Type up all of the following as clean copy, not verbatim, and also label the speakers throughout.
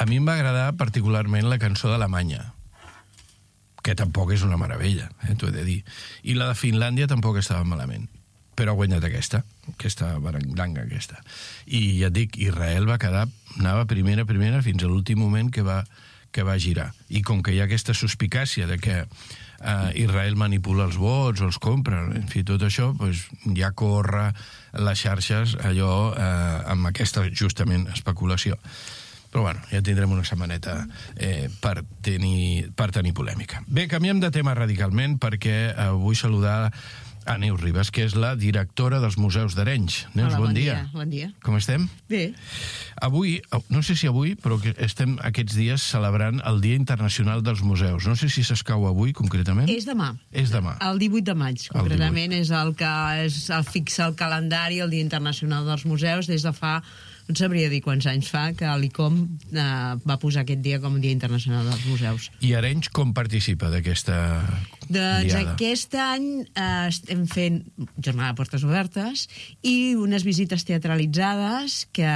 Speaker 1: A mi em va agradar particularment la cançó d'Alemanya, que tampoc és una meravella, t'ho he de dir. I la de Finlàndia tampoc estava malament, però ha guanyat aquesta baranganga aquesta. I ja et dic, Israel anava primera fins a l'últim moment que va girar. I com que hi ha aquesta suspicàcia de que Israel manipula els vots o els compra, en fi, tot això, doncs ja corre les xarxes allò amb aquesta, justament, especulació. Però bueno, ja tindrem una setmaneta per tenir polèmica. Bé, canviem de tema radicalment perquè vull saludar a Neus Ribas, que és la directora dels Museus d'Arenys. Neus, bon dia.
Speaker 2: Bon dia.
Speaker 1: Com estem?
Speaker 2: Bé.
Speaker 1: Avui, no sé si avui, però que estem aquests dies celebrant el Dia Internacional dels Museus. No sé si s'escau avui, concretament.
Speaker 2: És demà.
Speaker 1: És demà.
Speaker 2: El 18 de maig, concretament, és el que fixa el calendari, el Dia Internacional dels Museus, des de fa... No sabria dir quants anys fa que l'ICOM va posar aquest dia com a Dia Internacional dels Museus.
Speaker 1: I Arenys com participa d'aquesta diada?
Speaker 2: Doncs aquest any estem fent jornada de portes obertes i unes visites teatralitzades que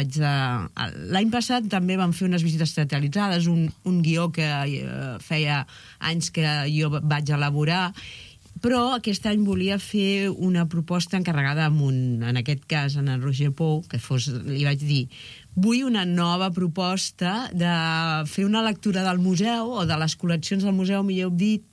Speaker 2: l'any passat també vam fer unes visites teatralitzades, un guió que feia anys que jo vaig elaborar, però aquest any volia fer una proposta encarregada en aquest cas, en el Roger Pou, que li vaig dir, vull una nova proposta de fer una lectura del museu, o de les col·leccions del museu, millor dit,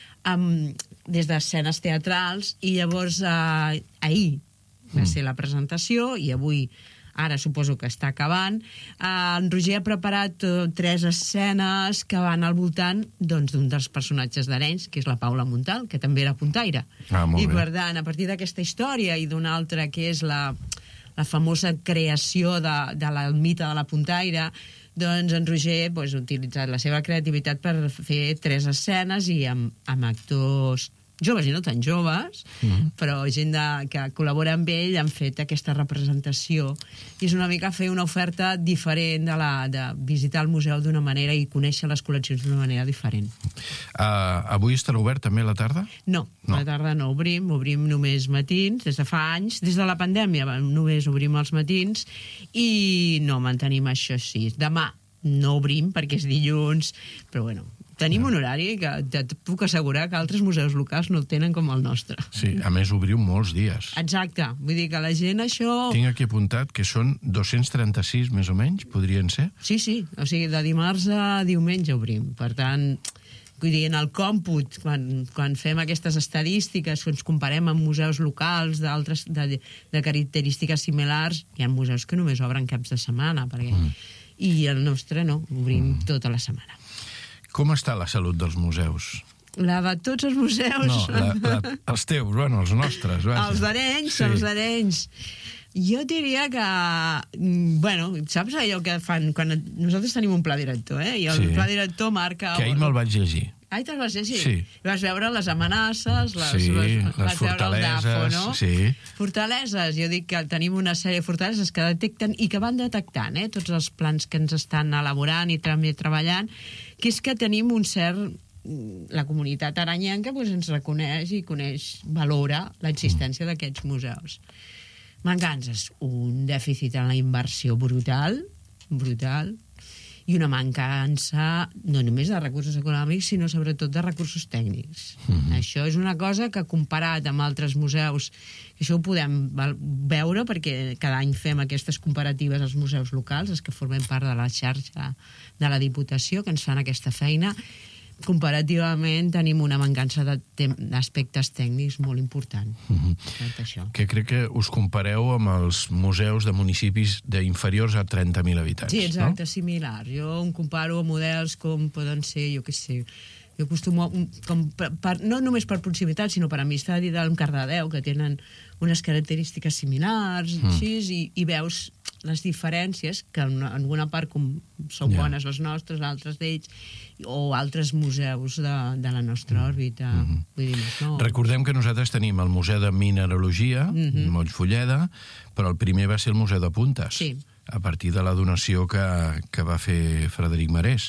Speaker 2: des d'escenes teatrals, i llavors ahir va ser la presentació, i avui... Ara suposo que està acabant. En Roger ha preparat 3 escenes que van al voltant d'un dels personatges d'Arenys, que és la Paula Montal, que també era puntaire. I per tant, a partir d'aquesta història i d'una altra que és la famosa creació del mite de la puntaire, doncs en Roger ha utilitzat la seva creativitat per fer 3 escenes i amb actors joves i no tan joves, però gent que col·labora amb ell han fet aquesta representació. I és una mica fer una oferta diferent de visitar el museu d'una manera i conèixer les col·leccions d'una manera diferent.
Speaker 1: Avui estarà obert també a la tarda?
Speaker 2: No, a la tarda no obrim només matins, des de fa anys, des de la pandèmia només obrim els matins i no mantenim això així. Demà no obrim perquè és dilluns, però bueno, tenim un horari que et puc assegurar que altres museus locals no el tenen com el nostre.
Speaker 1: Sí, a més obriu molts dies.
Speaker 2: Exacte, vull dir que la gent això...
Speaker 1: Tinc aquí apuntat que són 236 més o menys, podrien ser?
Speaker 2: Sí, o sigui, de dimarts a diumenge obrim. Per tant, vull dir, en el còmput, quan fem aquestes estadístiques, ens comparem amb museus locals d'altres de característiques similars, hi ha museus que només obren caps de setmana, i el nostre no, obrim tota la setmana.
Speaker 1: Com està la salut dels museus?
Speaker 2: La de tots els museus?
Speaker 1: No, els teus, bueno, els nostres.
Speaker 2: Els d'Arenys, els d'Arenys. Jo diria que, bueno, saps allò que fan quan nosaltres tenim un pla director, i el pla director marca...
Speaker 1: Que ahir me'l vaig llegir.
Speaker 2: Te'l vas llegir?
Speaker 1: Sí.
Speaker 2: Vas veure les amenaces,
Speaker 1: les fortaleses,
Speaker 2: Fortaleses, jo dic que tenim una sèrie de fortaleses que detecten i que van detectant, tots els plans que ens estan elaborant i també treballant, que és que tenim un cert... La comunitat aranyenca ens reconeix i valora l'existència d'aquests museus. Mancances, un dèficit en la inversió brutal, i una mancança no només de recursos econòmics, sinó sobretot de recursos tècnics. Això és una cosa que, comparat amb altres museus, això ho podem veure perquè cada any fem aquestes comparatives als museus locals, els que formem part de la xarxa de la Diputació, que ens fan aquesta feina. Comparativament tenim una mancança d'aspectes tècnics molt important.
Speaker 1: Que crec que us compareu amb els museus de municipis d'inferiors a 30.000 habitants.
Speaker 2: Sí, exacte, similar. Jo em comparo amb models com poden ser, jo què sé, jo acostumo, no només per proximitat, sinó per amistat i del Cardedeu, que tenen unes característiques similars, i veus les diferències, que en alguna part són bones les nostres, altres d'ells, o altres museus de la nostra òrbita.
Speaker 1: Recordem que nosaltres tenim el Museu de Mineralogia, Montfulleda, però el primer va ser el Museu de Puntes, a partir de la donació que va fer Frederic Marès.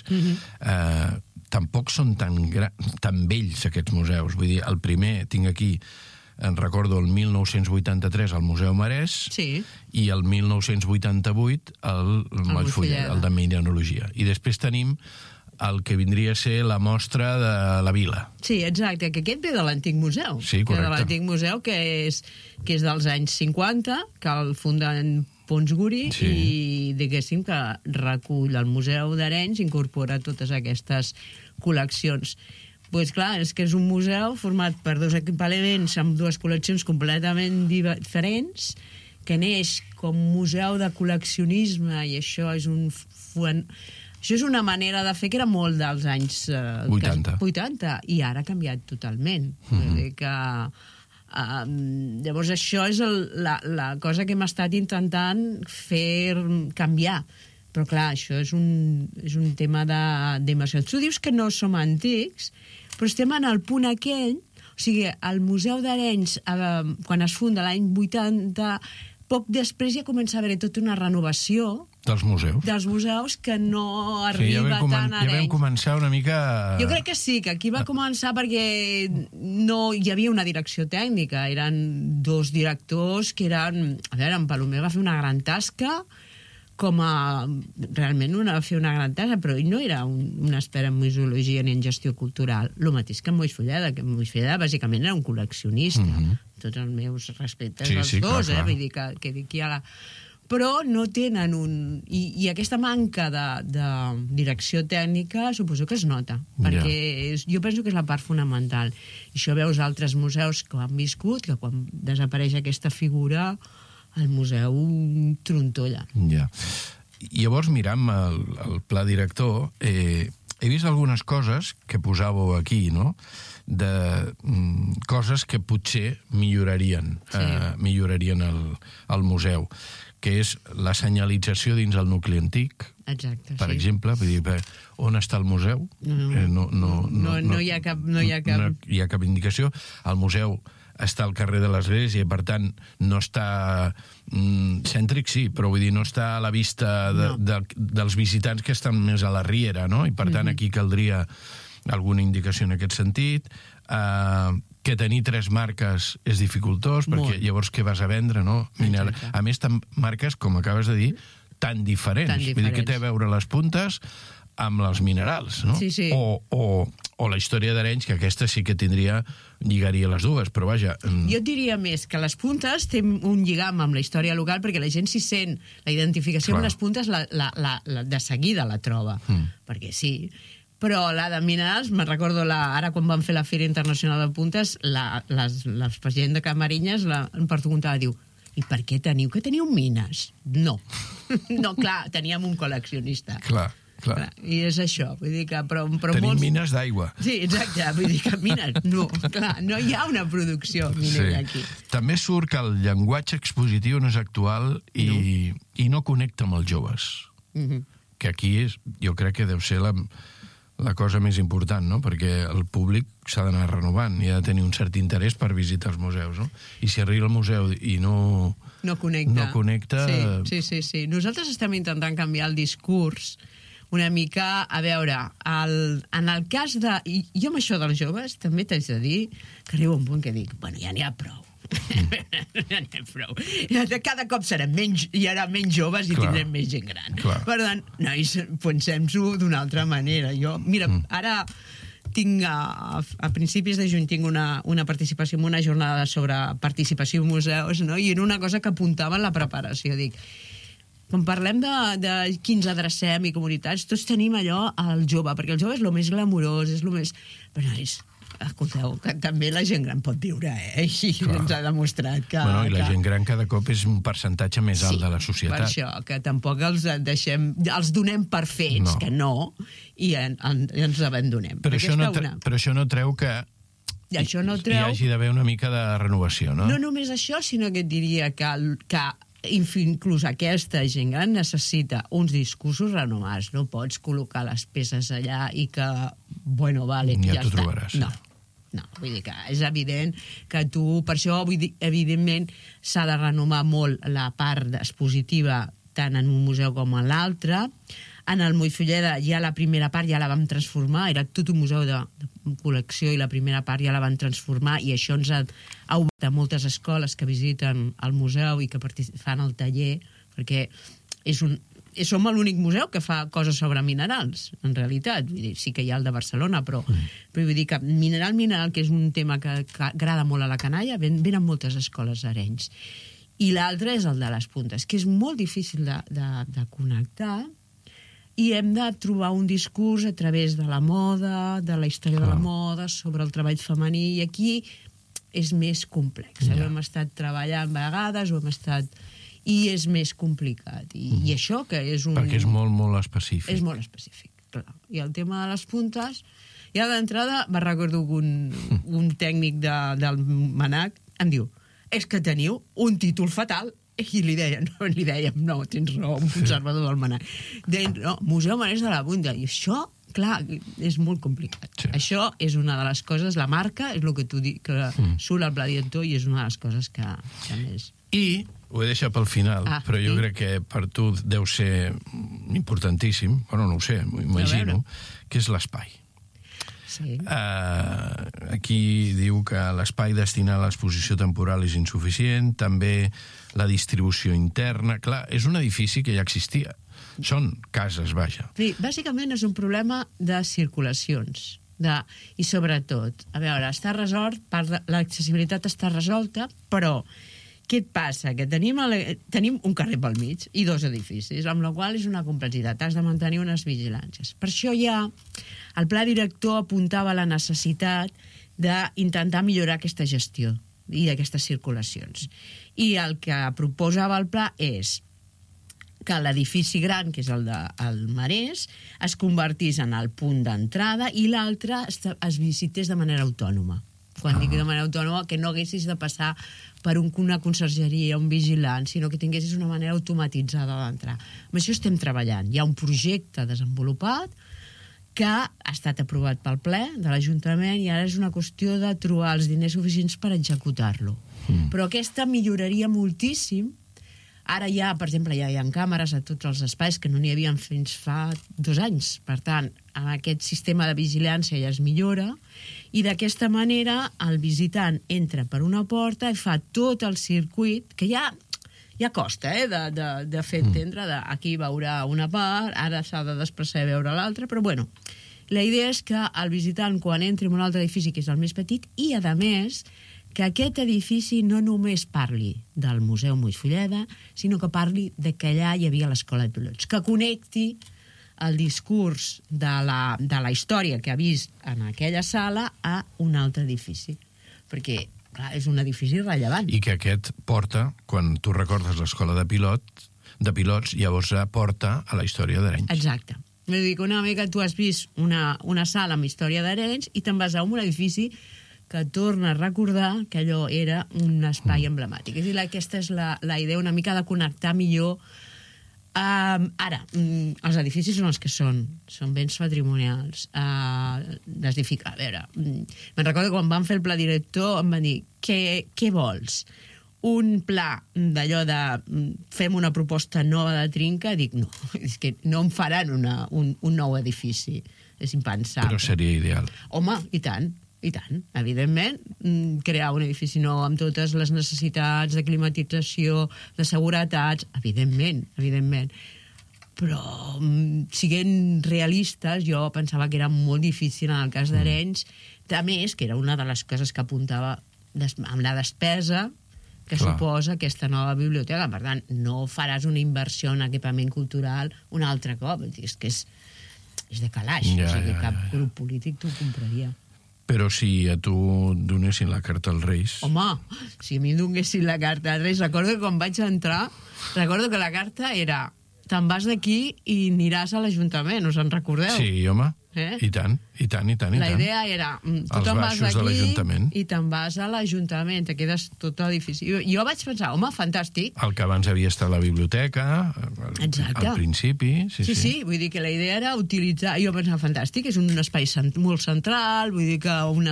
Speaker 1: Tampoc són tan vells aquests museus. Vull dir, el primer, tinc aquí en recordo el 1983 al Museu Marès i el 1988 al Moll Fulleda, el de Mineralogia. I després tenim el que vindria a ser la mostra de la Vila.
Speaker 2: Sí, exacte, que aquest ve de l'antic museu.
Speaker 1: Sí, correcte.
Speaker 2: De l'antic museu, que és dels anys 50, que el funden Pons Guri, i diguéssim que recull el Museu d'Arenys, incorpora totes aquestes col·leccions. Doncs clar, és que és un museu format per dos equipaments amb dues col·leccions completament diferents, que neix com museu de col·leccionisme, i això és Això és una manera de fer que era molt dels anys 80, i ara ha canviat totalment. Llavors això és la cosa que hem estat intentant fer canviar. Però clar, això és un tema d'inversió. Tu dius que no som antics, però estem en el punt aquell, o sigui, el Museu d'Arenys, quan es funda l'any 80, poc després ja comença a haver tota una renovació
Speaker 1: dels
Speaker 2: museus que no arriba tant a Arenys.
Speaker 1: Ja vam començar una mica...
Speaker 2: Jo crec que sí, que aquí va començar perquè no hi havia una direcció tècnica, eren dos directors que eren... A veure, en Palomer va fer una gran tasca, realment va fer una gran tasca, però ell no era un expert en museologia ni en gestió cultural. El mateix que en Moix Fulleda, que en Moix Fulleda bàsicament era un col·leccionista. Tots els meus respectes als dos, vull dir que aquí a la... Però no tenen I aquesta manca de direcció tècnica suposo que es nota, perquè jo penso que és la part fonamental. I això veus altres museus que ho han viscut, que quan desapareix aquesta figura el museu trontolla.
Speaker 1: Llavors, mirant el pla director, he vist algunes coses que posàveu aquí, no?, de coses que potser millorarien el museu, que és la senyalització dins el nucli antic, per exemple, vull dir, on està el museu?
Speaker 2: No hi ha cap
Speaker 1: indicació. El museu està al carrer de l'Església i, per tant, no està cèntric, sí, però vull dir, no està a la vista dels visitants que estan més a la riera, no? I, per tant, aquí caldria alguna indicació en aquest sentit, que tenir 3 marques és dificultós, perquè llavors què vas a vendre, no? A més, marques, com acabes de dir, tan diferents. Vull dir, què té a veure les puntes amb els minerals, no? O la història d'Arenys, que aquesta sí que lligaria les dues, però vaja...
Speaker 2: Jo et diria més que les puntes té un lligam amb la història local, perquè la gent s'hi sent, la identificació amb les puntes de seguida la troba, perquè sí. Però la de minerals, me'n recordo ara quan vam fer la Fira Internacional de Puntes, l'expresident de Camarinyes em preguntava, diu, i per què teniu mines? No, clar, teníem un col·leccionista.
Speaker 1: Clar.
Speaker 2: I és això, vull dir que...
Speaker 1: Tenim mines d'aigua.
Speaker 2: Sí, exacte, vull dir que mines, no, clar, no hi ha una producció minera aquí.
Speaker 1: També surt que el llenguatge expositiu no és actual i no connecta amb els joves. Que aquí jo crec que deu ser la cosa més important, no? Perquè el públic s'ha d'anar renovant i ha de tenir un cert interès per visitar els museus, no? I si arriba al museu i no connecta...
Speaker 2: Sí. Nosaltres estem intentant canviar el discurs una mica, a veure, en el cas de... Jo amb això dels joves també t'haig de dir que arriba un punt que dic, bueno, ja n'hi ha prou. Ja n'hi ha prou. Cada cop hi haurà menys joves i tindrem més gent gran. Per tant, nois, pensem-s'ho d'una altra manera. Mira, ara tinc, a principis de juny, tinc una participació en una jornada sobre participació en museus, no? I era una cosa que apuntava en la preparació. Dic, quan parlem de qui ens adrecem i comunitats, tots tenim allò al jove, perquè el jove és el més glamurós, és el més... Però nois, escolteu, que també la gent gran pot viure, I ens ha demostrat que...
Speaker 1: Bueno, i la gent gran cada cop és un percentatge més alt de la societat.
Speaker 2: Per això, que tampoc els donem per fets, que no, i ens abandonem.
Speaker 1: Però això no treu que hi hagi d'haver una mica de renovació, no?
Speaker 2: No només això, sinó que et diria que inclús aquesta gent gran necessita uns discursos renovats. No pots col·locar les peces allà i que, bueno, vale, ja
Speaker 1: t'ho trobaràs.
Speaker 2: No, vull dir que és evident que tu, per això, vull dir, evidentment, s'ha de renovar molt la part expositiva tant en un museu com en l'altre. En el Moll Fulleda ja la primera part ja la vam transformar, era tot un museu de col·lecció i la primera part ja la van transformar, i això ens ha obert a moltes escoles que visiten el museu i que fan el taller, perquè som l'únic museu que fa coses sobre minerals, en realitat. Vull dir, sí que hi ha el de Barcelona, però vull dir que mineral, que és un tema que agrada molt a la canalla, venen moltes escoles a Arenys. I l'altre és el de les puntes, que és molt difícil de connectar, i hem de trobar un discurs a través de la moda, de la història de la moda, sobre el treball femení, i aquí és més complex. Ho hem estat treballant vegades, i és més complicat. I això que és un...
Speaker 1: Perquè és molt, molt específic.
Speaker 2: És molt específic, clar. I el tema de les puntes, ja d'entrada me recordo que un tècnic del MANAC em diu: és que teniu un títol fatal. I li dèiem, no, tens raó, un conservador del MANAC. Deien, no, Museu Marès de la Punta. I això, clar, és molt complicat. Sí. Això és una de les coses, la marca, és el que tu dius, que surt al pla director, i és una de les coses que més...
Speaker 1: I ho he deixat pel final, però jo crec que per tu deu ser importantíssim, bueno, no ho sé, m'ho imagino, que és l'espai.
Speaker 2: Sí.
Speaker 1: Aquí diu que l'espai destinat a l'exposició temporal és insuficient, també la distribució interna. Clar, és un edifici que ja existia. Són cases, vaja.
Speaker 2: Sí, bàsicament és un problema de circulacions. I sobretot, a veure, està resolt, l'accessibilitat està resolta, però què et passa? Que tenim un carrer pel mig i 2 edificis, amb la qual és una complexitat. Has de mantenir unes vigilàncies. Per això ja el pla director apuntava la necessitat d'intentar millorar aquesta gestió i aquestes circulacions. I el que proposava el pla és que l'edifici gran, que és el del Marès, es convertís en el punt d'entrada i l'altre es visités de manera autònoma. Quan dic de manera autònoma, que no haguessis de passar per una consergeria, un vigilant, sinó que tinguessis una manera automatitzada d'entrar. Amb això estem treballant. Hi ha un projecte desenvolupat que ha estat aprovat pel ple de l'Ajuntament i ara és una qüestió de trobar els diners suficients per executar-lo. Però aquesta milloraria moltíssim. Ara ja, per exemple, ja hi ha càmeres a tots els espais que no n'hi havia fins fa 2 anys. Per tant, amb aquest sistema de vigilància ja es millora i d'aquesta manera el visitant entra per una porta i fa tot el circuit, que ja costa de fer entendre, aquí veurà una part, ara s'ha de desplaçar a veure l'altra, però bueno, la idea és que el visitant quan entri en un altre edifici, que és el més petit, i a més que aquest edifici no només parli del Museu Moix-Fulleda, sinó que parli que allà hi havia l'escola de pilots, que connecti el discurs de la història que ha vist en aquella sala a un altre edifici. Perquè, clar, és un edifici rellevant.
Speaker 1: I que aquest porta, quan tu recordes l'escola de pilots, llavors porta a la història d'Arenys.
Speaker 2: Exacte. Vull dir que una mica tu has vist una sala amb història d'Arenys i te'n vas a un edifici que torna a recordar que allò era un espai emblemàtic. És a dir, aquesta és la idea una mica de connectar millor. Ara, els edificis són els que són béns patrimonials. A veure, me'n recordo quan van fer el pla director em van dir, què vols? Un pla d'allò de fem una proposta nova de trinca? Dic, no, és que no em faran un nou edifici. És impensable.
Speaker 1: Però seria ideal.
Speaker 2: Home, i tant. I tant, evidentment, crear un edifici nou amb totes les necessitats de climatització, de seguretats, evidentment. Però, sent realistes, jo pensava que era molt difícil en el cas d'Arenys, a més, que era una de les coses que apuntava amb la despesa que suposa aquesta nova biblioteca. Per tant, no faràs una inversió en equipament cultural un altre cop. És que és de calaix, o sigui, cap grup polític t'ho compraria.
Speaker 1: Però si a tu donessin la carta als Reis...
Speaker 2: Home, si a mi em donessin la carta als Reis, recordo que quan vaig entrar, recordo que la carta era te'n vas d'aquí i aniràs a l'Ajuntament, us en recordeu?
Speaker 1: Sí, home, i tant.
Speaker 2: La idea era, tu te'n vas d'aquí i te'n vas a l'Ajuntament, te quedes tot l'edifici. Jo vaig pensar, home, fantàstic.
Speaker 1: El que abans havia estat la biblioteca, al principi.
Speaker 2: Sí, vull dir que la idea era utilitzar... Jo pensava, fantàstic, és un espai molt central, vull dir que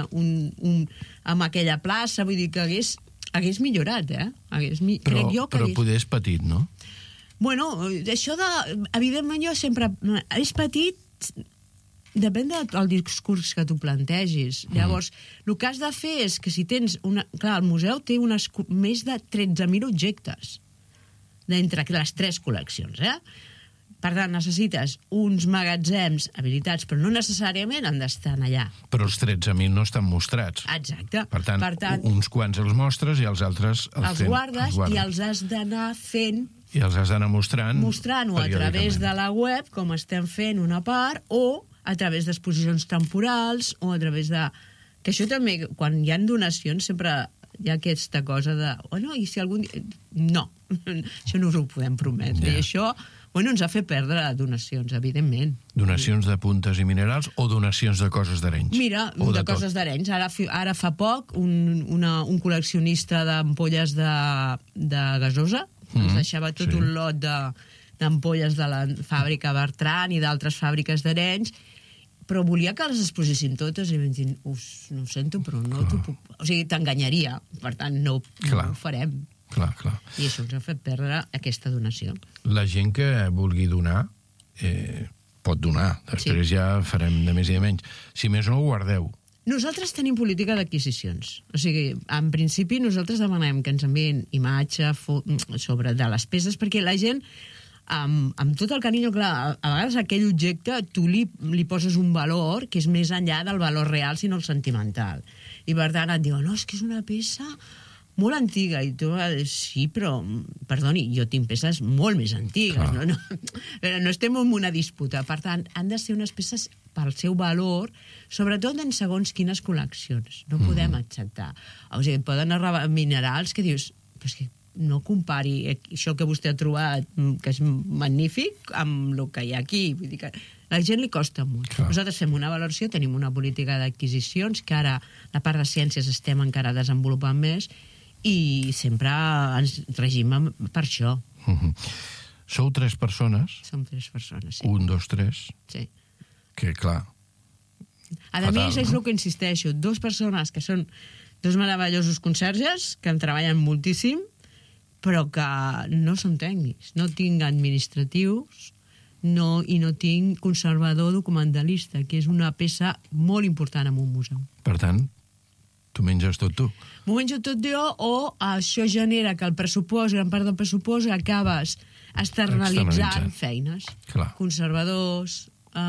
Speaker 2: amb aquella plaça, vull dir que hagués millorat,
Speaker 1: Però poder és petit, no?
Speaker 2: Bueno, això evidentment jo sempre... És petit, depèn del discurs que tu plantegis. Llavors, el que has de fer és que si tens Clar, el museu té més de 13.000 objectes d'entre les 3 col·leccions, Per tant, necessites uns magatzems habilitats, però no necessàriament han d'estar allà.
Speaker 1: Però els 13.000 no estan mostrats.
Speaker 2: Exacte.
Speaker 1: Per tant, uns quants els mostres i els altres
Speaker 2: els guardes i els has d'anar fent...
Speaker 1: I els has d'anar mostrant-ho
Speaker 2: a través de la web, com estem fent una part, o a través d'exposicions temporals, o a través de... Que això també, quan hi ha donacions, sempre hi ha aquesta cosa de... Bueno, i si algun dia... No, això no us ho podem prometre. I això... ens ha fet perdre donacions, evidentment.
Speaker 1: Donacions de puntes i minerals o donacions de coses d'Arenys?
Speaker 2: Mira, de coses d'Arenys. Ara fa poc, un col·leccionista d'ampolles de gasosa ens deixava tot un lot d'ampolles de la fàbrica Bertran i d'altres fàbriques d'Arenys, però volia que les exposessin totes i vam dir, no ho sento, però no t'ho puc... O sigui, t'enganyaria, per tant, no ho farem.
Speaker 1: Clar.
Speaker 2: I això ens ha fet perdre aquesta donació.
Speaker 1: La gent que vulgui donar pot donar. Després ja farem de més i de menys. Si més no, ho guardeu.
Speaker 2: Nosaltres tenim política d'adquisicions. O sigui, en principi nosaltres demanem que ens envien imatge sobre de les peces, perquè la gent, amb tot el carinyo, clar, a vegades aquell objecte tu li poses un valor que és més enllà del valor real, sinó el sentimental. I per tant et diuen, no, és que és una peça molt antiga, i tu sí, però perdoni, jo tinc peces molt més antigues, però no estem en una disputa. Per tant, han de ser unes peces pel seu valor, sobretot en segons quines col·leccions. No podem acceptar. O sigui, poden arribar minerals que dius, però és que no compari això que vostè ha trobat, que és magnífic, amb el que hi ha aquí. Vull dir que a la gent li costa molt. Nosaltres fem una valoració, tenim una política d'adquisicions, que ara la part de ciències estem encara desenvolupant més, i sempre ens regim per això.
Speaker 1: Sou 3 persones?
Speaker 2: Som 3 persones, sí.
Speaker 1: 1, 2, 3?
Speaker 2: Sí.
Speaker 1: Que, clar...
Speaker 2: A més, és el que insisteixo, 2 persones que són 2 meravellosos conserges, que en treballen moltíssim, però que no són tècnics. No tinc administratius i no tinc conservador documentalista, que és una peça molt important en un museu.
Speaker 1: Per tant, tu menges tot tu.
Speaker 2: M'ho menjo tot jo, o això genera que el pressupost, gran part del pressupost, acabes externalitzant feines.
Speaker 1: Clar.
Speaker 2: Conservadors...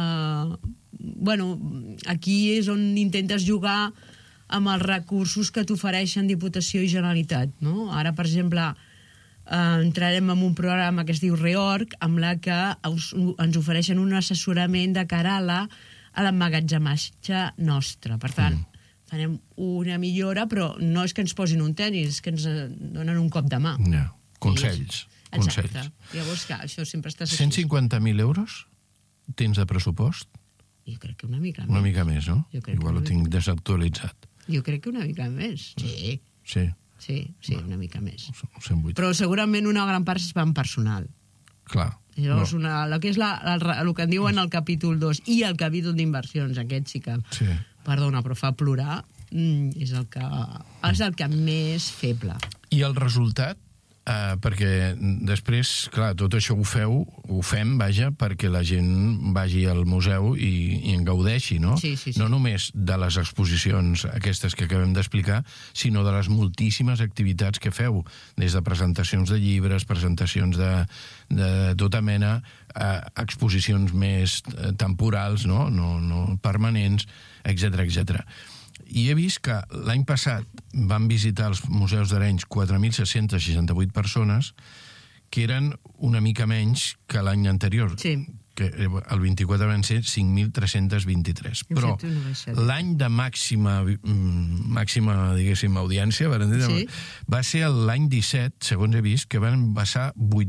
Speaker 2: aquí és on intentes jugar amb els recursos que t'ofereixen Diputació i Generalitat, no? Ara, per exemple, entrarem en un programa que es diu Reorg, amb la que ens ofereixen un assessorament de cara a l'emmagatzematge nostre. Per tant, farem una millora, però no és que ens posin un tenis, és que ens donen un cop de mà.
Speaker 1: Consells.
Speaker 2: Exacte. Llavors, clar, això sempre està...
Speaker 1: 150.000 euros tens de pressupost?
Speaker 2: Jo crec que una mica més.
Speaker 1: Una mica més, no? Igual ho tinc desactualitzat.
Speaker 2: Jo crec que una mica més. Sí. Sí, una mica més. Però segurament una gran part es va en personal.
Speaker 1: Clar.
Speaker 2: Llavors, el que en diuen el capítol 2 i el capítol d'inversions, aquest sí que... Perdona, però fa plorar, és el que més feble.
Speaker 1: I el resultat? Perquè després, clar, tot això ho fem, perquè la gent vagi al museu i en gaudeixi, no?
Speaker 2: Sí.
Speaker 1: No només de les exposicions aquestes que acabem d'explicar, sinó de les moltíssimes activitats que feu, des de presentacions de llibres, presentacions de tota mena, exposicions més temporals, no permanents, etc. I he vist que l'any passat van visitar els museus d'Arenys 4.668 persones, que eren una mica menys que l'any anterior, que el 24 van ser 5.323. Però l'any de màxima, diguéssim, audiència, va ser l'any 17, segons he vist, que van passar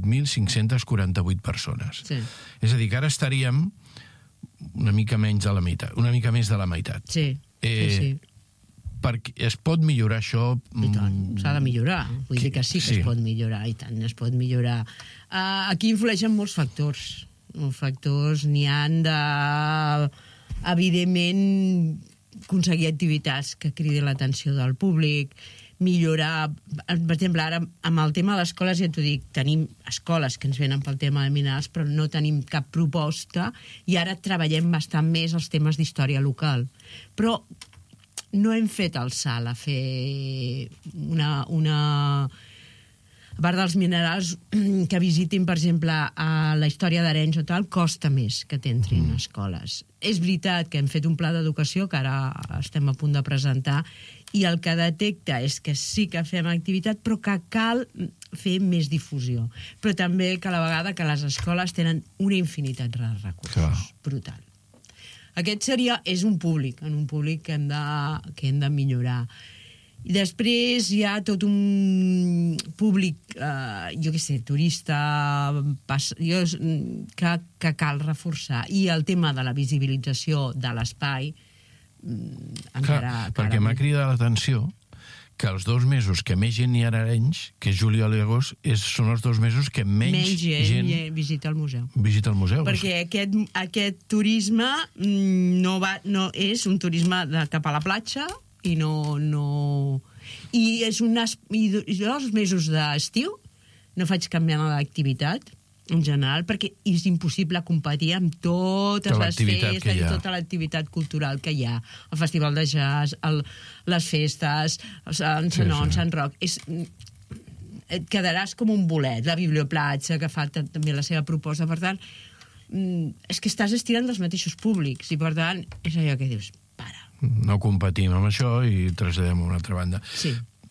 Speaker 1: 8.548 persones. És a dir, que ara estaríem una mica menys de la meitat, una mica més de la meitat.
Speaker 2: Sí.
Speaker 1: Perquè es pot millorar això?
Speaker 2: I tant, s'ha de millorar. Vull dir que sí que es pot millorar, i tant, es pot millorar. Aquí influeixen molts factors. N'hi han de, evidentment, aconseguir activitats que cridin l'atenció del públic, millorar. Per exemple, ara amb el tema de les escoles, ja t'ho dic, tenim escoles que ens venen pel tema de minerals, però no tenim cap proposta, i ara treballem bastant més els temes d'història local. Però no hem fet el salt a fer una... A part dels minerals, que visitin, per exemple, a la història d'Arenys o tal, costa més que t'entrin a escoles. És veritat que hem fet un pla d'educació que ara estem a punt de presentar, i el que detecta és que sí que fem activitat, però que cal fer més difusió. Però també que a la vegada que les escoles tenen una infinitat de recursos. Brutal. Aquest és un públic, que hem de millorar. I després hi ha tot un públic, jo què sé, turista, que cal reforçar. I el tema de la visibilització de l'espai encara...
Speaker 1: Perquè m'ha cridat l'atenció que els 2 mesos que més gent hi ha a Arenys, que és juliol i agost, són els 2 mesos que menys gent
Speaker 2: visita el museu.
Speaker 1: Perquè
Speaker 2: aquest turisme no és un turisme cap a la platja, i i els mesos d'estiu no faig cap mena d'activitat en general, perquè és impossible competir amb totes les festes i tota l'activitat cultural que hi ha, el festival de jazz, les festes, Sant Roc. Et quedaràs com un bolet. La Biblioplatja, que fa també la seva proposta. Per tant, és que estàs estirant dels mateixos públics, i per tant és allò que dius, para.
Speaker 1: No competim amb això i traslladem a una altra banda.
Speaker 2: Sí.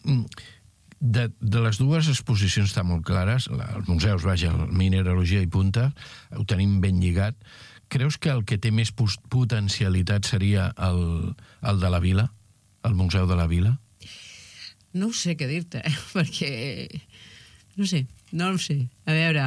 Speaker 1: De les 2 exposicions estan molt clares, els museus, vaja, Mineralogia i Punta, ho tenim ben lligat. Creus que el que té més potencialitat seria el de la Vila, el Museu de la Vila?
Speaker 2: No ho sé què dir-te, perquè... No ho sé. A veure,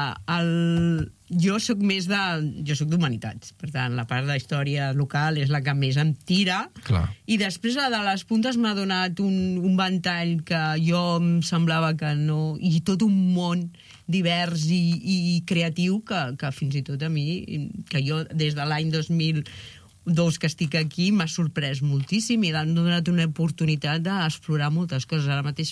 Speaker 2: jo soc d'humanitats, per tant, la part de història local és la que més em tira.
Speaker 1: Clar.
Speaker 2: I després la de les puntes m'ha donat un ventall que jo em semblava que no... I tot un món divers i creatiu que fins i tot a mi, que jo des de l'any 2002 que estic aquí, m'ha sorprès moltíssim i m'ha donat una oportunitat d'explorar moltes coses. Ara mateix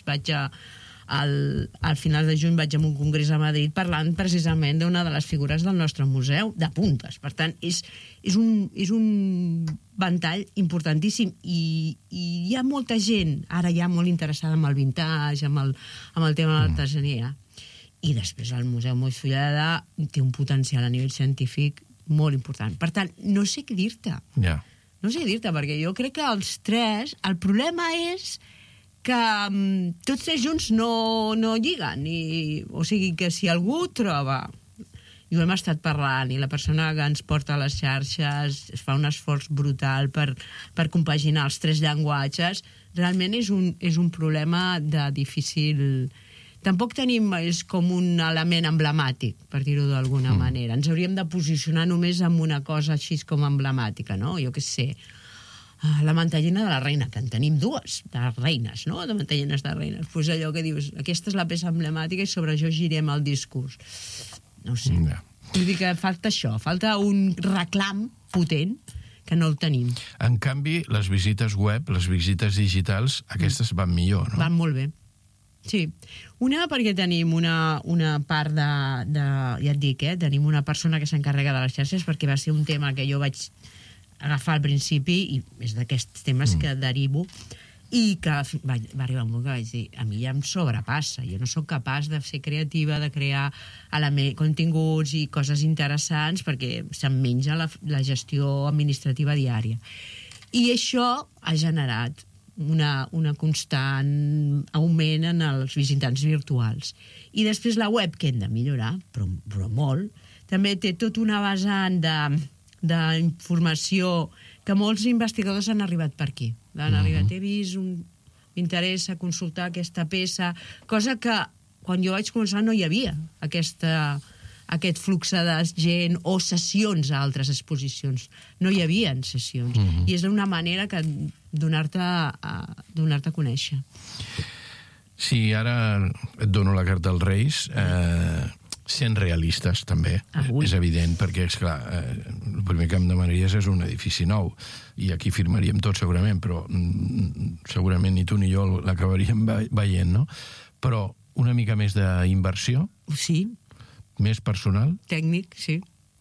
Speaker 2: al final de juny vaig a un congrés a Madrid parlant precisament d'una de les figures del nostre museu, de puntes. Per tant, és un ventall importantíssim, i hi ha molta gent ara ja molt interessada en el vintage, amb el tema de l'artesania. I després el Museu Moix Fulleda té un potencial a nivell científic molt important. Per tant, no sé què dir-te.
Speaker 1: Ja.
Speaker 2: No sé què dir-te, perquè jo crec que els 3... El problema és que tots 3 junts no lliguen. O sigui que si algú troba, i ho hem estat parlant, i la persona que ens porta a les xarxes es fa un esforç brutal per compaginar els 3 llenguatges, realment és un problema de difícil... Tampoc tenim, és com un element emblemàtic, per dir-ho d'alguna manera. Ens hauríem de posicionar només amb una cosa així com emblemàtica, no? Jo què sé, la mantellina de la reina, que en tenim 2 de reines, no? De mantellines de reines. Doncs allò que dius, aquesta és la peça emblemàtica i sobre això girem el discurs. No ho sé.
Speaker 1: Ja.
Speaker 2: Vull dir que falta això, falta un reclam potent que no el tenim.
Speaker 1: En canvi, les visites web, les visites digitals, aquestes van millor, no?
Speaker 2: Van molt bé. Sí. Una perquè tenim una part de ja et dic, tenim una persona que s'encarrega de les xarxes, perquè va ser un tema que jo vaig agafar al principi, i és d'aquests temes que derivo, i que va arribar un moment que vaig dir, a mi ja em sobrepassa, jo no sóc capaç de ser creativa, de crear continguts i coses interessants, perquè se'm menja la gestió administrativa diària. I això ha generat una constant augment en els visitants virtuals. I després la web, que hem de millorar, però molt, també té tota una vessant d'informació que molts investigadors han arribat per aquí. Han arribat, he vist, m'interessa consultar aquesta peça, cosa que quan jo vaig començar no hi havia aquest flux de gent o sessions a altres exposicions. No hi havia sessions. I és una manera que donar-te a conèixer.
Speaker 1: Sí, ara et dono la carta als Reis, sent realistes també, és evident, perquè, esclar, primer que em demanaries és un edifici nou, i aquí firmaríem tot segurament, però segurament ni tu ni jo l'acabaríem veient, no? Però una mica més d'inversió?
Speaker 2: Sí.
Speaker 1: Més personal?
Speaker 2: Tècnic, sí.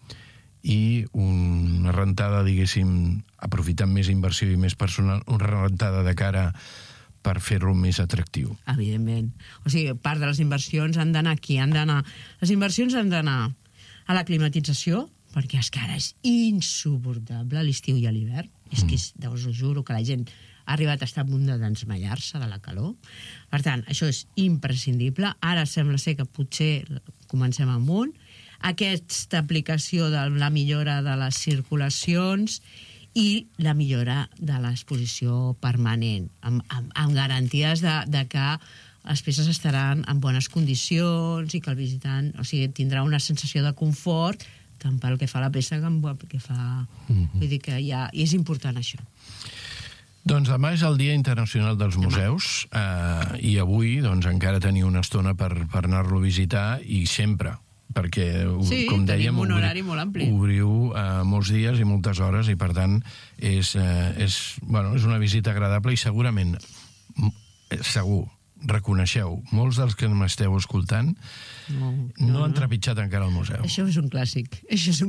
Speaker 1: I una rentada, diguéssim, aprofitant més inversió i més personal, una rentada de cara per fer-lo més atractiu.
Speaker 2: Evidentment. O sigui, part de les inversions han d'anar aquí, les inversions han d'anar a la climatització, perquè és que ara és insuportable a l'estiu i a l'hivern. És que us ho juro que la gent ha arribat a estar a punt de desmaiar-se de la calor. Per tant, això és imprescindible. Ara sembla ser que potser comencem amunt. Aquesta aplicació de la millora de les circulacions i la millora de l'exposició permanent, amb garanties de que les peces estaran en bones condicions i que el visitant, o sigui, tindrà una sensació de confort tant pel que fa a la peça com pel que fa... Vull dir que ja és important això.
Speaker 1: Doncs demà és el Dia Internacional dels Museus i avui doncs, encara teniu una estona per anar-lo a visitar i sempre, perquè, com dèiem,
Speaker 2: un horari molt ampli.
Speaker 1: Obriu molts dies i moltes hores i, per tant, és una visita agradable i segurament, segur, reconeixeu, molts dels que m'esteu escoltant no han trepitjat encara el museu.
Speaker 2: Això és un clàssic.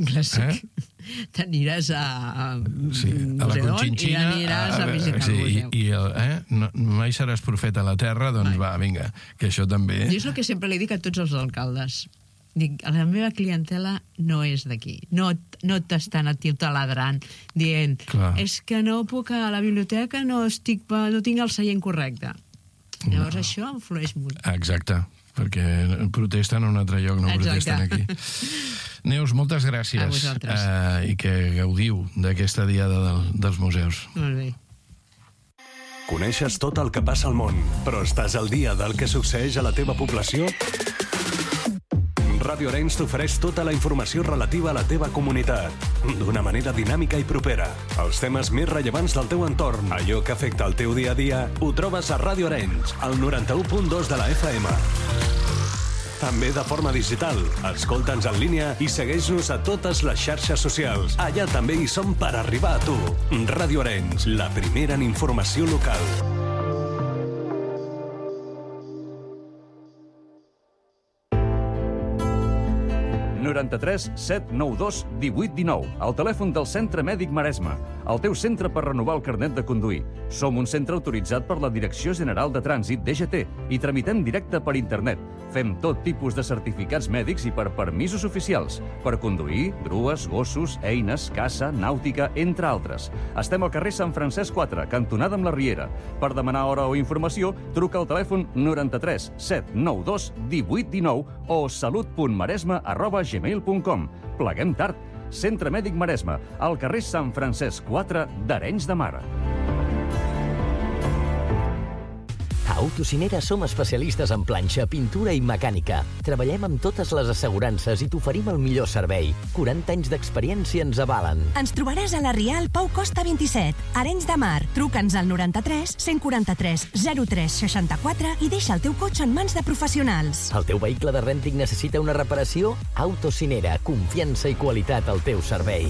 Speaker 2: T'aniràs a
Speaker 1: la Conchinchina
Speaker 2: i aniràs a visitar el museu.
Speaker 1: Mai seràs profeta a la terra, doncs va, vinga, que això també...
Speaker 2: Jo és el que sempre li dic a tots els alcaldes. Dic, la meva clientela no és d'aquí. No t'estan a ti taladrant dient, és que no puc a la biblioteca, no tinc el seient correcte. Llavors això influeix molt.
Speaker 1: Exacte, perquè protesten a un altre lloc, no protesten aquí. Neus, moltes gràcies.
Speaker 2: A vosaltres.
Speaker 1: I que gaudiu d'aquesta diada dels museus.
Speaker 2: Molt bé.
Speaker 3: Coneixes tot el que passa al món, però estàs al dia del que succeeix a la teva població? Ràdio Arenys t'ofereix tota la informació relativa a la teva comunitat, d'una manera dinàmica i propera. Els temes més rellevants del teu entorn, allò que afecta el teu dia a dia, ho trobes a Ràdio Arenys, al 91.2 de la FM. També de forma digital. Escolta'ns en línia i segueix-nos a totes les xarxes socials. Allà també hi som per arribar a tu. Ràdio Arenys, la primera en informació local.
Speaker 4: 93 792 1819, el telèfon del Centre Mèdic Maresme, el teu centre per renovar el carnet de conduir. Som un centre autoritzat per la Direcció General de Trànsit, DGT, i tramitem directe per internet. Fem tot tipus de certificats mèdics i per permisos oficials, per conduir, grues, gossos, eines, caça, nàutica, entre altres. Estem al carrer Sant Francesc 4, cantonada amb la Riera. Per demanar hora o informació, truca al telèfon 93 792 1819 o salut.maresme@gmail.com. Pleguem tard. Centre Mèdic Maresme, al carrer Sant Francesc 4 d'Arenys de Mar.
Speaker 5: A Autocinera som especialistes en planxa, pintura i mecànica. Treballem amb totes les assegurances i t'oferim el millor servei. 40 anys d'experiència ens avalen.
Speaker 6: Ens trobaràs a la Rial Pau Costa 27, Arenys de Mar. Truca'ns al 93 143 03 64 i deixa el teu cotxe en mans de professionals.
Speaker 5: El teu vehicle de rènting necessita una reparació? Autocinera, confiança i qualitat al teu servei.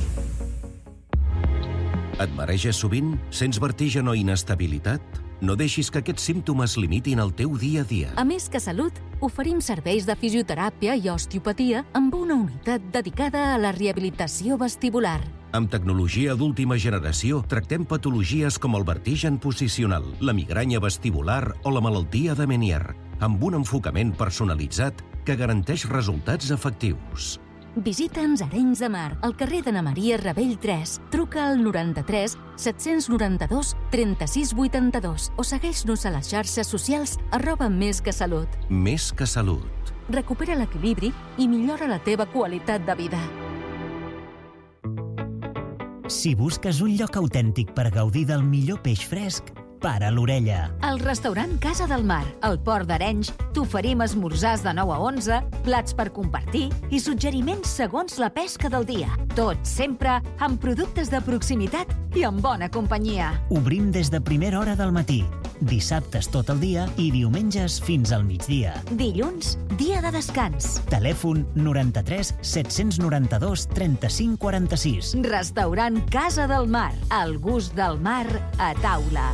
Speaker 7: Et mareges sovint? Sents vertigen o inestabilitat? No deixis que aquests símptomes limitin el teu dia a dia.
Speaker 8: A Més que Salut, oferim serveis de fisioteràpia i osteopatia amb una unitat dedicada a la rehabilitació vestibular.
Speaker 7: Amb tecnologia d'última generació, tractem patologies com el vertigen posicional, la migranya vestibular o la malaltia de Meniere, amb un enfocament personalitzat que garanteix resultats efectius.
Speaker 8: Visita'ns a Arenys de Mar, al carrer d'Anna Maria Ravell 3. Truca al 93 792 36 82 o segueix-nos a les xarxes socials @mesquesalut.
Speaker 7: Més que Salut.
Speaker 8: Recupera l'equilibri i millora la teva qualitat de vida.
Speaker 9: Si busques un lloc autèntic per gaudir del millor peix fresc, para l'orella.
Speaker 8: Al restaurant Casa del Mar, al Port d'Arenys, t'oferim esmorzars de 9 a 11, plats per compartir i suggeriments segons la pesca del dia. Tot sempre amb productes de proximitat i amb bona companyia.
Speaker 9: Obrim des de primera hora del matí. dissabtes tot el dia i diumenges fins al migdia.
Speaker 8: Dilluns, dia de descans.
Speaker 9: Telèfon 93 792 35 46.
Speaker 8: Restaurant Casa del Mar. El gust del mar a taula.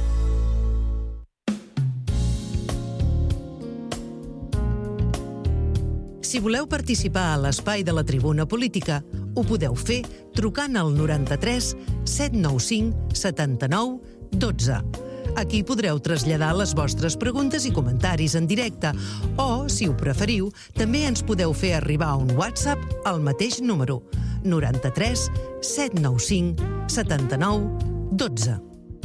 Speaker 10: Si voleu participar a l'espai de la Tribuna Política, ho podeu fer trucant al 93 795 79 12. Aquí podreu traslladar les vostres preguntes i comentaris en directe o, si ho preferiu, també ens podeu fer arribar un WhatsApp al mateix número 93 795 79 12.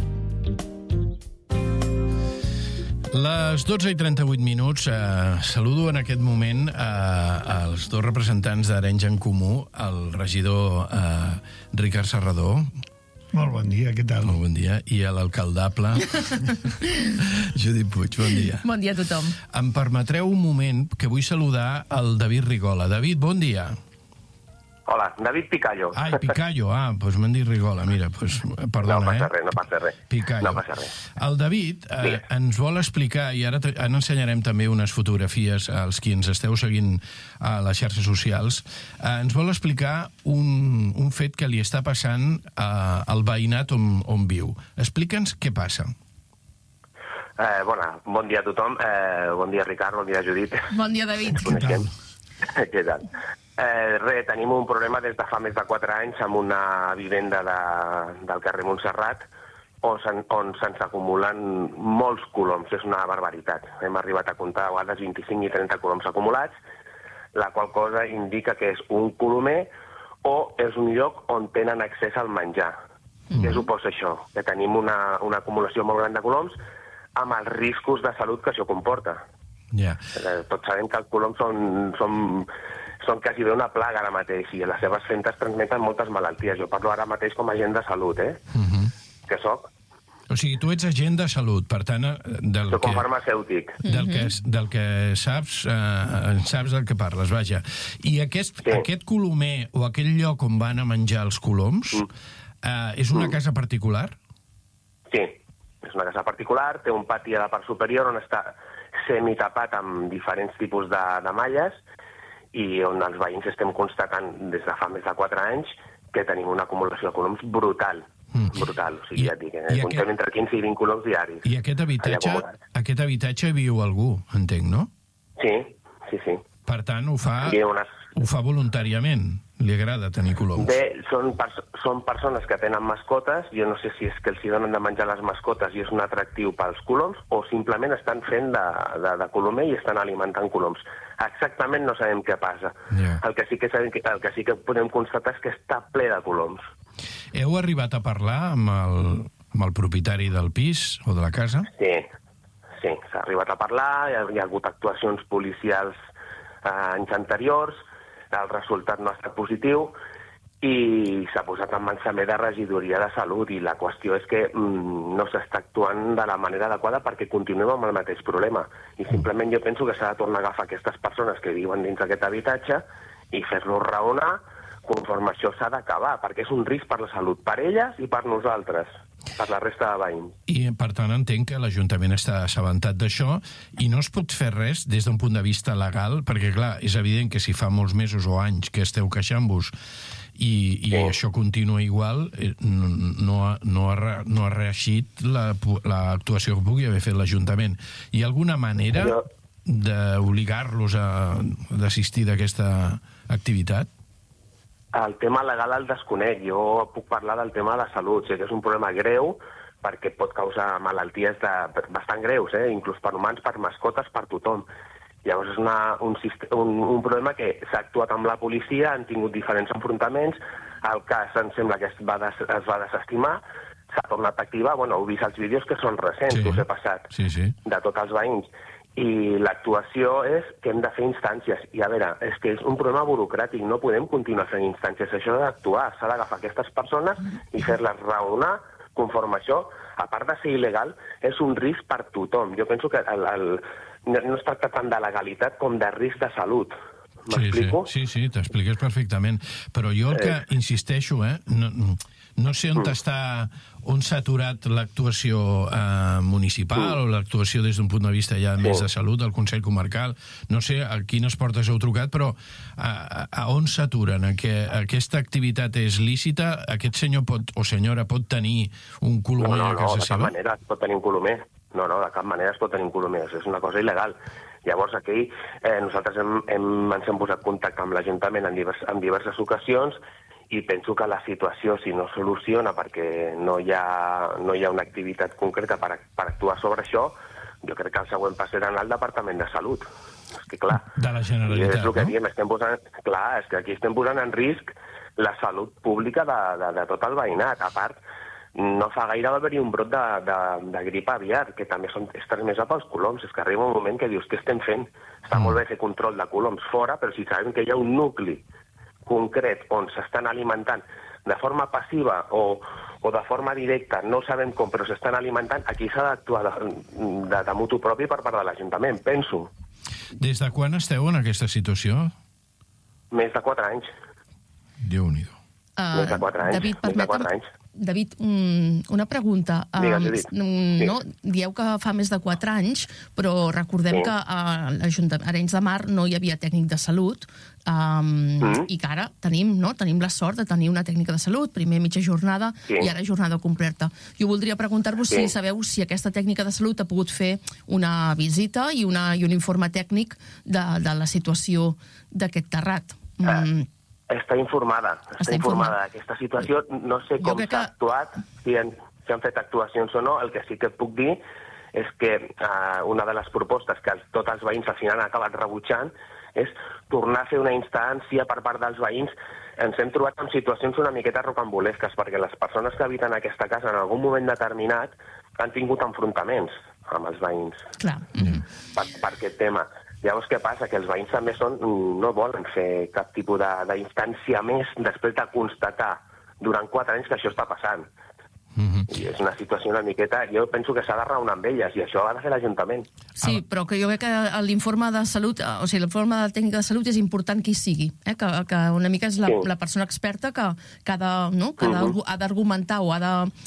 Speaker 1: Les 12:38, saludo en aquest moment als dos representants d'Arenys en Comú, el regidor Ricard Serrador.
Speaker 11: Molt bon dia, què tal?
Speaker 1: Molt bon dia. I l'alcaldable Judit Puig, bon dia.
Speaker 12: Bon dia a tothom.
Speaker 1: Em permetreu un moment que vull saludar el David Rigola. David, bon dia.
Speaker 13: Hola, David Picayo.
Speaker 1: Ai, Picayo, doncs m'han dit Rigola, mira, perdona,
Speaker 13: No passa res.
Speaker 1: Picayo.
Speaker 13: No passa res.
Speaker 1: El David ens vol explicar, i ara ensenyarem també unes fotografies als qui ens esteu seguint a les xarxes socials, ens vol explicar un fet que li està passant al veïnat on viu. Explica'ns què passa.
Speaker 13: Bon dia a tothom. Bon dia, Ricard, bon dia, Judit.
Speaker 12: Bon dia, David.
Speaker 13: Què tal? Tenim un problema des de fa més de 4 anys amb una vivenda del carrer Montserrat on se'ns acumulen molts coloms. És una barbaritat. Hem arribat a comptar a vegades 25 i 30 coloms acumulats, la qual cosa indica que és un colomer o és un lloc on tenen accés al menjar. Què suposa això? Que tenim una acumulació molt gran de coloms amb els riscos de salut que això comporta. Tots sabem que els coloms són quasi bé una plaga ara mateix i les seves fentes transmeten moltes malalties. Jo parlo ara mateix com a agent de salut, que soc.
Speaker 1: O sigui, tu ets agent de salut, per tant...
Speaker 13: Soc un farmacèutic.
Speaker 1: Del que saps del que parles, vaja. I aquest colomer o aquell lloc on van a menjar els coloms és una casa particular?
Speaker 13: Sí, és una casa particular, té un pati a la part superior on està semitapat amb diferents tipus de malles i on els veïns estem constatant des de fa més de 4 anys que tenim una acumulació de coloms brutal. Brutal, o sigui, ja et dic, comptem entre 15 i 20 coloms diaris.
Speaker 1: I aquest habitatge viu algú, entenc, no?
Speaker 13: Sí.
Speaker 1: Per tant, ho fa voluntàriament. Li agrada tenir coloms.
Speaker 13: Bé, són persones que tenen mascotes. Jo no sé si és que els donen de menjar les mascotes i és un atractiu pels coloms o simplement estan fent de colomer i estan alimentant coloms. Exactament no sabem què passa. El que sí que podem constatar és que està ple de coloms.
Speaker 1: Heu arribat a parlar amb el propietari del pis o de la casa?
Speaker 13: Sí, s'ha arribat a parlar, hi ha hagut actuacions policials anys anteriors, el resultat no ha estat positiu i s'ha posat en mans també de regidoria de salut i la qüestió és que no s'està actuant de la manera adequada perquè continuem amb el mateix problema i simplement jo penso que s'ha de tornar a agafar aquestes persones que viuen dins d'aquest habitatge i fer-los raonar conforme això s'ha d'acabar perquè és un risc per la salut, per elles i per nosaltres, per la resta de veïns.
Speaker 1: I per tant entenc que l'Ajuntament està assabentat d'això i no es pot fer res des d'un punt de vista legal perquè clar, és evident que si fa molts mesos o anys que esteu queixant-vos i això continua igual, no ha reeixit l'actuació que pugui haver fet l'Ajuntament. Hi ha alguna manera d'obligar-los a desistir d'aquesta activitat?
Speaker 13: El tema legal el desconec. Jo puc parlar del tema de salut. Sé que és un problema greu perquè pot causar malalties bastant greus, inclús per humans, per mascotes, per tothom. Llavors és un problema que s'ha actuat amb la policia, han tingut diferents enfrontaments, el cas em sembla que es va desestimar, s'ha tornat a activar, heu vist els vídeos que són recents, us he passat, de tots els veïns. I l'actuació és que hem de fer instàncies. I a veure, és que és un problema burocràtic, no podem continuar fent instàncies. Això ha d'actuar, s'ha d'agafar aquestes persones i fer-les raonar conforme això. A part de ser il·legal, és un risc per tothom. Jo penso que no es tracta tant de legalitat com de risc de salut. M'explico?
Speaker 1: Sí, t'expliques perfectament. Però jo el que insisteixo, no sé on s'ha aturat l'actuació municipal o l'actuació des d'un punt de vista ja més de salut del Consell Comarcal. No sé a quines portes heu trucat, però a on s'aturen? Aquesta activitat és lícita? Aquest senyor o senyora pot tenir un colomer a casa seva?
Speaker 13: No, de cap manera es pot tenir un colomer. No, de cap manera es pot tenir un colomer. És una cosa il·legal. Llavors aquí nosaltres ens hem posat contacte amb l'Ajuntament en diverses ocasions i penso que la situació, si no soluciona perquè no hi ha una activitat concreta per actuar sobre això, jo crec que el següent pas serà en el Departament de Salut. És que clar,
Speaker 1: de la Generalitat,
Speaker 13: és el que diem, és que aquí estem posant en risc la salut pública de tot el veïnat. A part, no fa gaire va haver-hi un brot de grip aviar, que també és transmesa pels coloms. És que arriba un moment que dius, què estem fent? Està molt bé fer control de coloms fora, però si sabem que hi ha un nucli concret on s'estan alimentant de forma passiva o de forma directa, no sabem com, però s'estan alimentant, aquí s'ha d'actuar de mutu propi per part de l'Ajuntament, penso.
Speaker 1: Des de quan esteu en aquesta situació?
Speaker 13: Més de 4 anys.
Speaker 1: Déu-n'hi-do.
Speaker 13: Més de 4 anys.
Speaker 12: David, una pregunta. No, dieu que fa més de 4 anys, però recordem que a Arenys de Mar no hi havia tècnic de salut i que ara tenim la sort de tenir una tècnica de salut, primer mitja jornada i ara jornada completa. Jo voldria preguntar-vos si sabeu si aquesta tècnica de salut ha pogut fer una visita i un informe tècnic de la situació d'aquest terrat.
Speaker 13: Està informada d'aquesta situació. No sé com s'ha actuat, si han fet actuacions o no. El que sí que et puc dir és que una de les propostes que tots els veïns al final han acabat rebutjant és tornar a fer una instància per part dels veïns. Ens hem trobat en situacions una miqueta rocambolesques, perquè les persones que habiten aquesta casa en algun moment determinat han tingut enfrontaments amb els veïns.
Speaker 12: Clar.
Speaker 13: Per aquest tema. Llavors, què passa? Que els veïns també no volen fer cap tipus d'instància més després de constatar durant 4 anys que això està passant. I és una situació una miqueta... Jo penso que s'ha de raonar amb elles, i això ha de fer l'Ajuntament.
Speaker 12: Sí, però que jo crec que l'informe de salut, o sigui, l'informe de la tècnica de salut és important que hi sigui, que una mica és la persona experta que ha d'argumentar o ha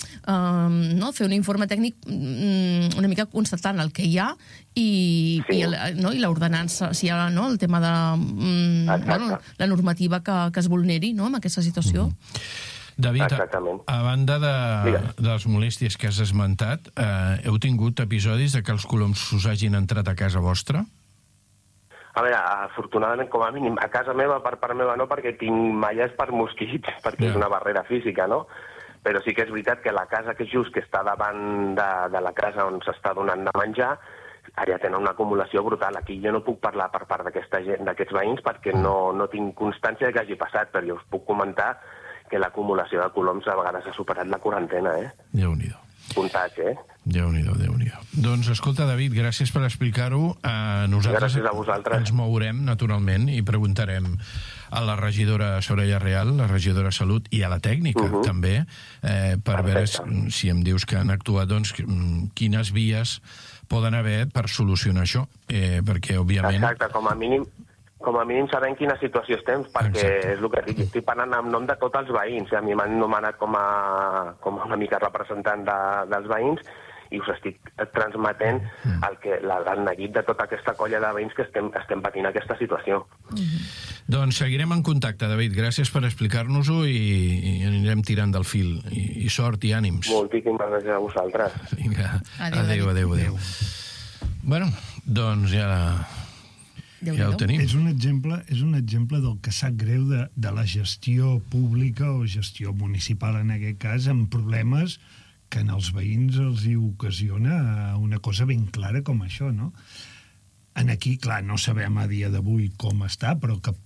Speaker 12: de fer un informe tècnic una mica constatant el que hi ha i l'ordenança, si hi ha el tema de la normativa que es vulneri en aquesta situació.
Speaker 1: David, a banda de les molèsties que has esmentat, heu tingut episodis de que els coloms us hagin entrat a casa vostra?
Speaker 13: A veure, afortunadament, com a mínim, a casa meva, per part meva no, perquè tinc malles per mosquits, perquè és una barrera física, no? Però sí que és veritat que la casa que està davant de la casa on s'està donant de menjar, allà tenen una acumulació brutal. Aquí jo no puc parlar per part d'aquests veïns perquè no tinc constància que hagi passat, però jo us puc comentar que l'acumulació de coloms a vegades ha superat la quarantena,
Speaker 1: Déu-n'hi-do.
Speaker 13: Comptats,
Speaker 1: Déu-n'hi-do. Doncs, escolta, David, gràcies per explicar-ho. Nosaltres
Speaker 13: gràcies a vosaltres.
Speaker 1: Ens mourem, naturalment, i preguntarem a la regidora Soraya Real, la regidora Salut, i a la tècnica, també, per veure si em dius que han actuat, doncs, quines vies poden haver per solucionar això, perquè, òbviament...
Speaker 13: Exacte, com a mínim sabem quina situació estem, perquè és el que dic, estic parlant en nom de tots els veïns. A mi m'han nomenat com una mica representant dels veïns i us estic transmetent el neguit de tota aquesta colla de veïns que estem patint aquesta situació.
Speaker 1: Doncs seguirem en contacte, David. Gràcies per explicar-nos-ho i anirem tirant del fil. I sort i ànims.
Speaker 13: Moltíssimes gràcies a vosaltres.
Speaker 1: Vinga, adéu. Bueno, doncs ja ho tenim.
Speaker 11: És un exemple del que sap greu de la gestió pública o gestió municipal, en aquest cas, amb problemes que en els veïns els hi ocasiona una cosa ben clara com això, no? Aquí, clar, no sabem a dia d'avui com està, però que